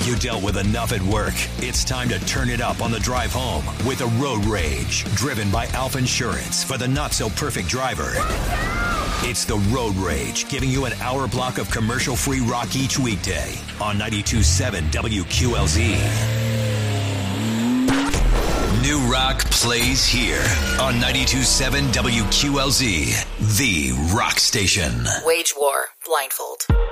You dealt with enough at work. It's time to turn it up on the drive home with a Road Rage, driven by Alpha Insurance for the not-so-perfect driver. It's the Road Rage, giving you an hour block of commercial-free rock each weekday on 92.7 WQLZ. New rock plays here on 92.7 WQLZ, the rock station. Wage War, Blindfold.